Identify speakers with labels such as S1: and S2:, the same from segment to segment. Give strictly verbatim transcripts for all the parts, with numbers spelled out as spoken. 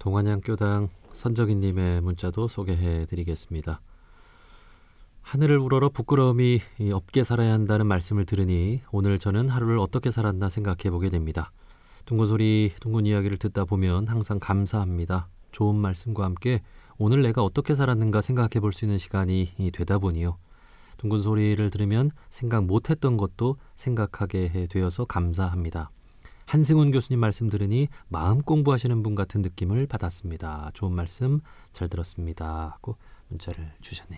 S1: 동안양교당 선정희님의 문자도 소개해드리겠습니다. 하늘을 우러러 부끄러움이 없게 살아야 한다는 말씀을 들으니 오늘 저는 하루를 어떻게 살았나 생각해보게 됩니다. 둥근 소리, 둥근 이야기를 듣다 보면 항상 감사합니다. 좋은 말씀과 함께 오늘 내가 어떻게 살았는가 생각해볼 수 있는 시간이 되다 보니요. 둥근 소리를 들으면 생각 못했던 것도 생각하게 되어서 감사합니다. 한승훈 교수님 말씀 들으니 마음 공부하시는 분 같은 느낌을 받았습니다. 좋은 말씀 잘 들었습니다. 하고 문자를 주셨네요.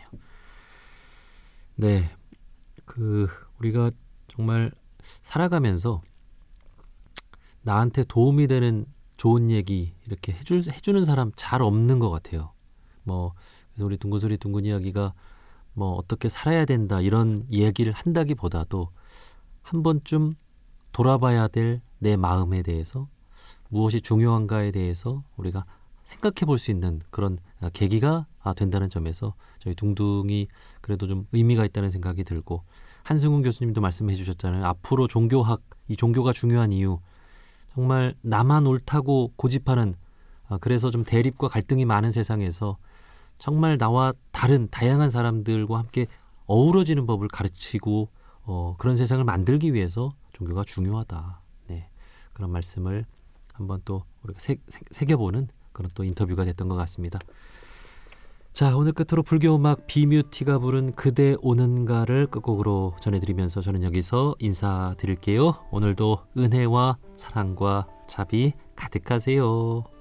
S1: 네, 그 우리가 정말 살아가면서 나한테 도움이 되는 좋은 얘기 이렇게 해줄, 해주는 사람 잘 없는 것 같아요. 뭐 그래서 우리 둥근소리 둥근 이야기가 뭐 어떻게 살아야 된다 이런 얘기를 한다기보다도 한 번쯤 돌아봐야 될 내 마음에 대해서 무엇이 중요한가에 대해서 우리가 생각해 볼 수 있는 그런 계기가 된다는 점에서 저희 둥둥이 그래도 좀 의미가 있다는 생각이 들고, 한승훈 교수님도 말씀해 주셨잖아요. 앞으로 종교학, 이 종교가 중요한 이유, 정말 나만 옳다고 고집하는, 그래서 좀 대립과 갈등이 많은 세상에서 정말 나와 다른 다양한 사람들과 함께 어우러지는 법을 가르치고 어, 그런 세상을 만들기 위해서 종교가 중요하다. 네, 그런 말씀을 한번 또 우리가 새, 새, 새겨보는 그런 또 인터뷰가 됐던 것 같습니다. 자, 오늘 끝으로 불교음악 비뮤티가 부른 그대 오는가를 끝곡으로 전해드리면서 저는 여기서 인사드릴게요. 오늘도 은혜와 사랑과 자비 가득하세요.